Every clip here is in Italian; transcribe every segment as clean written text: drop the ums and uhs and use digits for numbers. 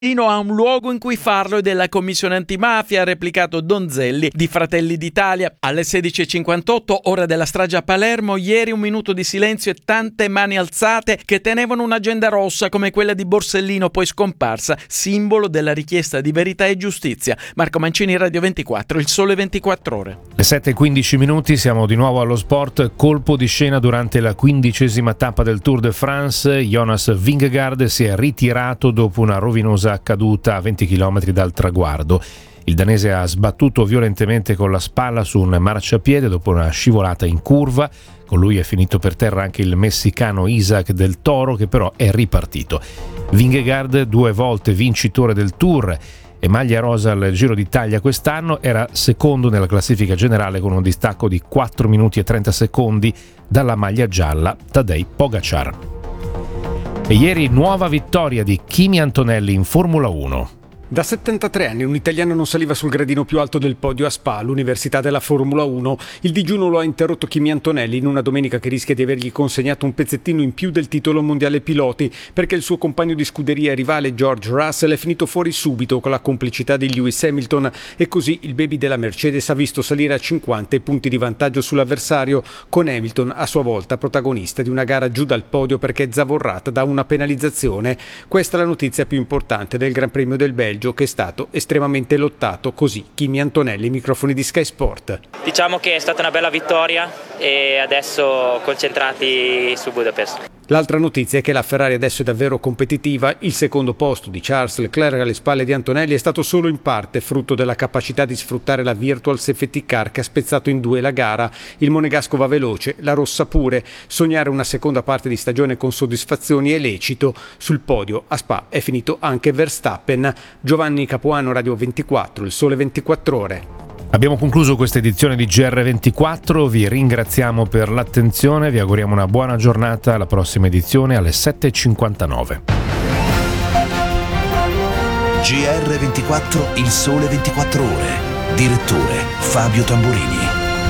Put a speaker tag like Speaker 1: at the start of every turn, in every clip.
Speaker 1: ha un luogo in cui farlo ed è la Commissione Antimafia, ha replicato Donzelli di Fratelli d'Italia. Alle 16.58, ora della strage a Palermo, ieri un minuto di silenzio e tante mani alzate che tenevano un'agenda rossa come quella di Borsellino, poi scomparsa, simbolo della richiesta di verità e giustizia. Marco Mancini, Radio 24, Il Sole 24 Ore.
Speaker 2: Le 7:15 minuti, siamo di nuovo allo sport. Colpo di scena durante la 15ª tappa del Tour de France. Jonas Vingegaard si è ritirato dopo una rovinosa caduta a 20 km dal traguardo. Il danese ha sbattuto violentemente con la spalla su un marciapiede dopo una scivolata in curva. Con lui è finito per terra anche il messicano Isaac del Toro, che però è ripartito. Vingegaard, 2 volte vincitore del Tour e maglia rosa al Giro d'Italia quest'anno, era secondo nella classifica generale con un distacco di 4 minuti e 30 secondi dalla maglia gialla Tadej Pogačar. E ieri nuova vittoria di Kimi Antonelli in Formula 1.
Speaker 3: Da 73 anni un italiano non saliva sul gradino più alto del podio a Spa, l'università della Formula 1. Il digiuno lo ha interrotto Kimi Antonelli in una domenica che rischia di avergli consegnato un pezzettino in più del titolo mondiale piloti, perché il suo compagno di scuderia rivale George Russell è finito fuori subito con la complicità di Lewis Hamilton, e così il baby della Mercedes ha visto salire a 50 i punti di vantaggio sull'avversario, con Hamilton a sua volta protagonista di una gara giù dal podio perché zavorrata da una penalizzazione. Questa è la notizia più importante del Gran Premio del Belgio, che è stato estremamente lottato. Così Kimi Antonelli, microfoni di Sky Sport.
Speaker 4: Diciamo che è stata una bella vittoria e adesso concentrati su Budapest.
Speaker 3: L'altra notizia è che la Ferrari adesso è davvero competitiva. Il secondo posto di Charles Leclerc alle spalle di Antonelli è stato solo in parte frutto della capacità di sfruttare la virtual safety car che ha spezzato in 2 la gara. Il monegasco va veloce, la rossa pure. Sognare una seconda parte di stagione con soddisfazioni è lecito. Sul podio a Spa è finito anche Verstappen. Giovanni Capuano, Radio 24, Il Sole 24 Ore.
Speaker 2: Abbiamo concluso questa edizione di GR24, vi ringraziamo per l'attenzione, vi auguriamo una buona giornata, alla prossima edizione alle 7.59.
Speaker 5: GR24, Il Sole 24 Ore. Direttore Fabio Tamburini.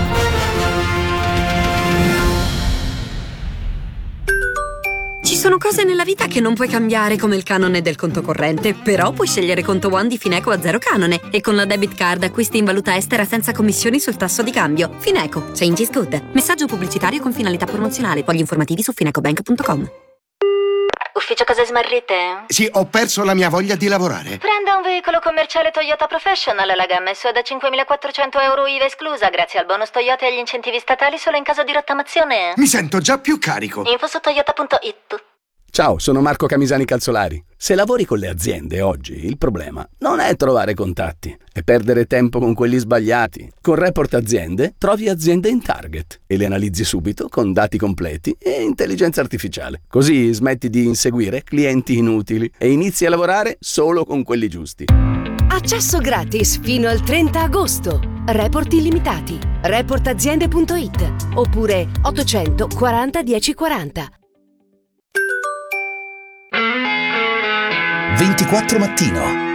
Speaker 6: Ci sono cose nella vita che non puoi cambiare, come il canone del conto corrente, però puoi scegliere conto One di Fineco a 0 canone e con la debit card acquisti in valuta estera senza commissioni sul tasso di cambio. Fineco, change is good. Messaggio pubblicitario con finalità promozionale. Fogli informativi su finecobank.com.
Speaker 7: Ufficio cose smarrite?
Speaker 8: Sì, ho perso la mia voglia di lavorare.
Speaker 7: Prenda un veicolo commerciale Toyota Professional, la gamma è da 5.400 euro IVA esclusa, grazie al bonus Toyota e agli incentivi statali solo in caso di rottamazione.
Speaker 8: Mi sento già più carico.
Speaker 7: Info su toyota.it.
Speaker 9: Ciao, sono Marco Camisani Calzolari. Se lavori con le aziende oggi, il problema non è trovare contatti, è perdere tempo con quelli sbagliati. Con Report Aziende trovi aziende in target e le analizzi subito con dati completi e intelligenza artificiale. Così smetti di inseguire clienti inutili e inizi a lavorare solo con quelli giusti.
Speaker 10: Accesso gratis fino al 30 agosto. Report illimitati. Reportaziende.it oppure 840 1040.
Speaker 5: 24 Mattino.